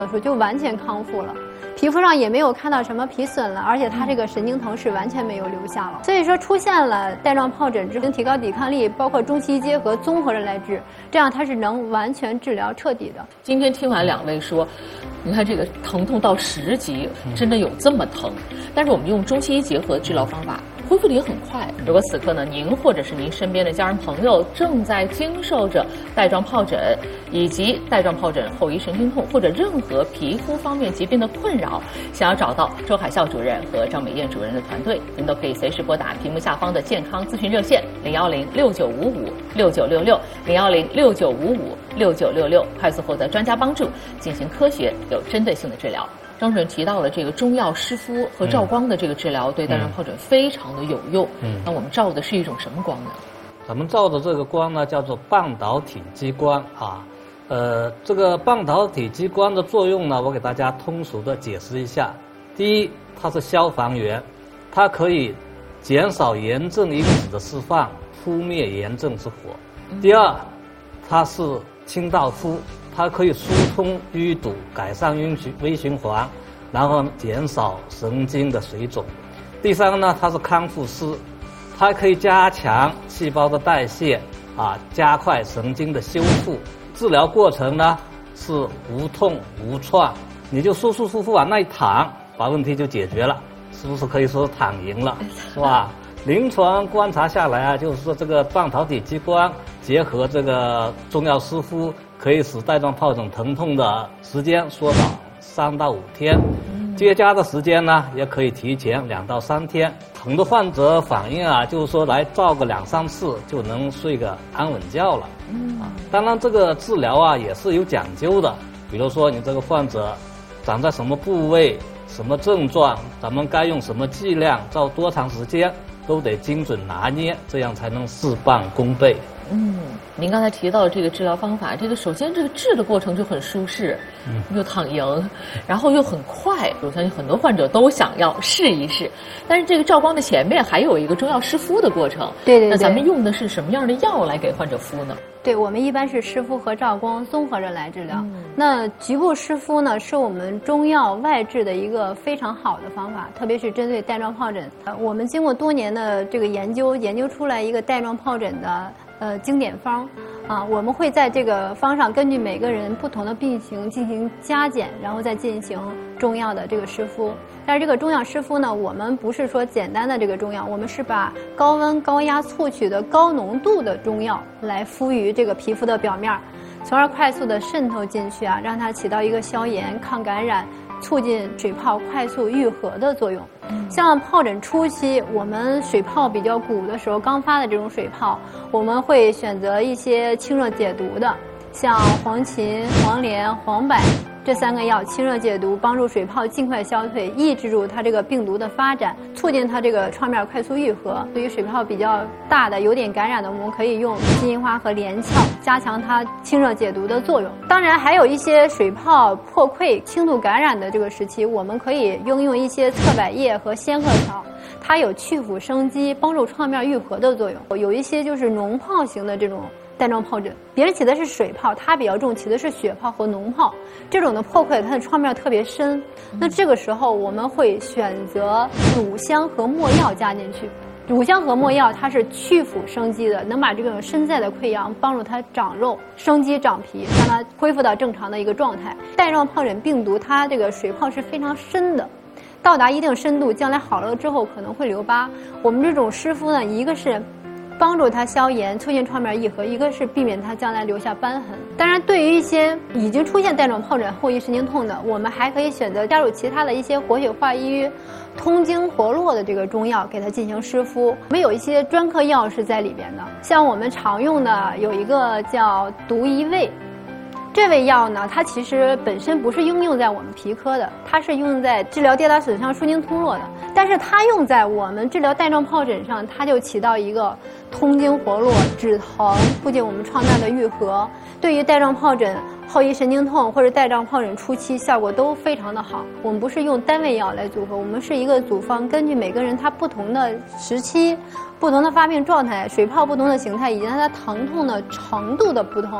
手术就完全康复了。 皮肤上也没有看到什么皮损了，而且它这个神经疼是完全没有留下了。所以说出现了带状疱疹之后，提高抵抗力，包括中西医结合综合着来治，这样它是能完全治疗彻底的。 今天听完两位说，你看这个疼痛到10级，真的有这么疼？但是我们用中西医结合的治疗方法，恢复的也很快。如果此刻呢，您或者是您身边的家人朋友正在经受着带状疱疹以及带状疱疹后遗神经痛或者任何皮肤方面疾病的困扰，想要找到周海啸主任和张美燕主任的团队，您都可以随时拨打屏幕下方的健康咨询热线01069556966，01069556966，快速获得专家帮助，进行科学有针对性的治疗。张主任提到了这个中药湿敷和照光的这个治疗对带状疱疹非常的有用。那我们照的是一种什么光呢？ 咱们照的这个光呢，叫做半导体激光啊。这个半导体激光的作用呢，我给大家通俗的解释一下。第一，它是消防员，它可以减少炎症因子的释放，扑灭炎症之火。第二，它是清道夫，它可以疏通淤堵，改善微循环，然后减少神经的水肿。第三个呢，它是康复师，它可以加强细胞的代谢啊，加快神经的修复。治疗过程呢是无痛无创，你就舒舒服服往那一躺，把问题就解决了，是不是可以说躺赢了，是吧？临床观察下来啊，就是说这个半导体激光结合这个中药湿敷，可以使带状疱疹疼痛的时间缩短3到5天，结痂的时间呢也可以提前2到3天。很多患者反映啊，就是说来照个2、3次就能睡个安稳觉了。当然这个治疗啊也是有讲究的，比如说你这个患者长在什么部位、什么症状，咱们该用什么剂量、照多长时间，都得精准拿捏，这样才能事半功倍。 您刚才提到的这个治疗方法，这个首先这个治的过程就很舒适，又躺赢，然后又很快，我相信很多患者都想要试一试。但是这个照光的前面还有一个中药湿敷的过程， 对。 那咱们用的是什么样的药来给患者敷呢？ 对，我们一般是湿敷和照光综合着来治疗。那局部湿敷呢，是我们中药外治的一个非常好的方法，特别是针对带状疱疹。我们经过多年的这个研究出来一个带状疱疹的经典方啊，我们会在这个方上根据每个人不同的病情进行加减，然后再进行中药的这个湿敷。但是这个中药湿敷呢，我们不是说简单的这个中药，我们是把高温高压萃取的高浓度的中药来敷于这个皮肤的表面，从而快速的渗透进去啊，让它起到一个消炎、抗感染、促进水泡快速愈合的作用。像疱疹初期，我们水泡比较鼓的时候，刚发的这种水泡，我们会选择一些清热解毒的，像黄芩、黄连、黄柏这3个药清热解毒，帮助水泡尽快消退，抑制住它这个病毒的发展，促进它这个创面快速愈合。对于水泡比较大的、有点感染的，我们可以用金银花和连翘，加强它清热解毒的作用。当然，还有一些水泡破溃、轻度感染的这个时期，我们可以应用一些侧柏叶和仙鹤草，它有去腐生肌、帮助创面愈合的作用。有一些就是脓泡型的这种带状疱疹，别人起的是水泡，它比较重，起的是血泡和脓泡。这种的破溃，它的创面特别深。那这个时候我们会选择乳香和没药加进去。乳香和没药它是去腐生肌的，能把这种深在的溃疡帮助它长肉、生肌、长皮，让它恢复到正常的一个状态。带状疱疹病毒它这个水泡是非常深的，到达一定深度，将来好了之后可能会留疤。我们这种湿敷呢，一个是帮助它消炎，促进创面愈合，一个是避免它将来留下瘢痕。当然，对于一些已经出现带状疱疹后遗神经痛的，我们还可以选择加入其他的一些活血化瘀、通经活络的这个中药，给它进行湿敷。我们有一些专科药是在里边的，像我们常用的有一个叫独一味。这味药呢，它其实本身不是应用在我们皮科的，它是用在治疗跌打损伤、舒筋通络的。但是它用在我们治疗带状疱疹上，它就起到一个通经活络、止疼、促进我们创面的愈合。对于带状疱疹后遗神经痛或者带状疱疹初期效果都非常的好。我们不是用单味药来组合，我们是一个组方，根据每个人他不同的时期、不同的发病状态、水泡不同的形态以及它的疼痛的程度的不同，